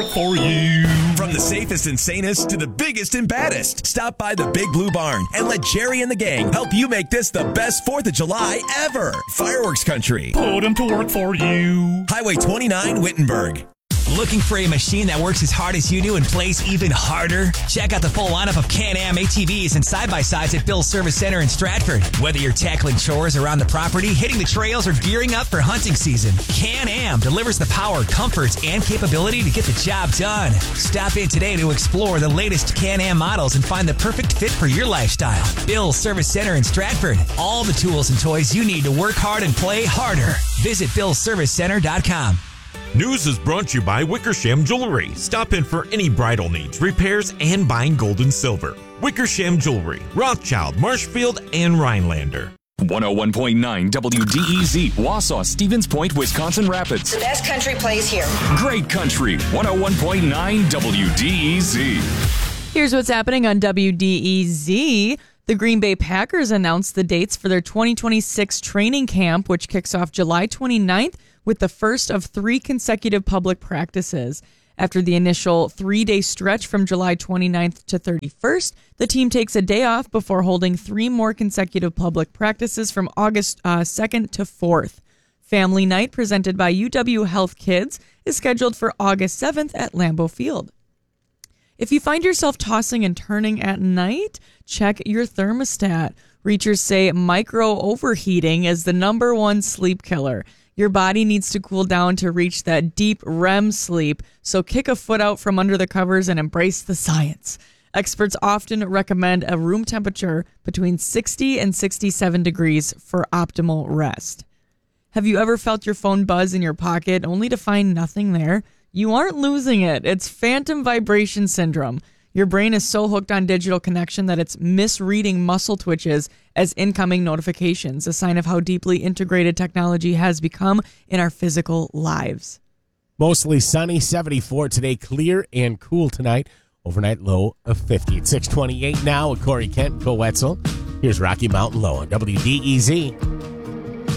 work for you. From the safest and sanest to the biggest and baddest, stop by the Big Blue Barn and let Jerry and the gang help you make this the best 4th of July ever. Fireworks Country. Put them to work for you. Highway 29, Wittenberg. Looking for a machine that works as hard as you do and plays even harder? Check out the full lineup of Can-Am ATVs and side-by-sides at Bill's Service Center in Stratford. Whether you're tackling chores around the property, hitting the trails, or gearing up for hunting season, Can-Am delivers the power, comfort, and capability to get the job done. Stop in today to explore the latest Can-Am models and find the perfect fit for your lifestyle. Bill's Service Center in Stratford. All the tools and toys you need to work hard and play harder. Visit BillsServiceCenter.com. News is brought to you by Wickersham Jewelry. Stop in for any bridal needs, repairs, and buying gold and silver. Wickersham Jewelry, Rothschild, Marshfield, and Rhinelander. 101.9 WDEZ, Wausau, Stevens Point, Wisconsin Rapids. The best country plays here. Great country, 101.9 WDEZ. Here's what's happening on WDEZ. The Green Bay Packers announced the dates for their 2026 training camp, which kicks off July 29th with the first of 3 consecutive public practices. After the initial 3-day stretch from July 29th to 31st, the team takes a day off before holding 3 more consecutive public practices from August 2nd to 4th. Family Night, presented by UW Health Kids, is scheduled for August 7th at Lambeau Field. If you find yourself tossing and turning at night, check your thermostat. Researchers say micro overheating is the number 1 sleep killer. Your body needs to cool down to reach that deep REM sleep, so kick a foot out from under the covers and embrace the science. Experts often recommend a room temperature between 60 and 67 degrees for optimal rest. Have you ever felt your phone buzz in your pocket only to find nothing there? You aren't losing it. It's phantom vibration syndrome. Your brain is so hooked on digital connection that it's misreading muscle twitches as incoming notifications, a sign of how deeply integrated technology has become in our physical lives. Mostly sunny, 74 today, clear and cool tonight. Overnight low of 50. It's 6:28 now with Corey Kent, Cole Wetzel. Here's Rocky Mountain Low on WDEZ.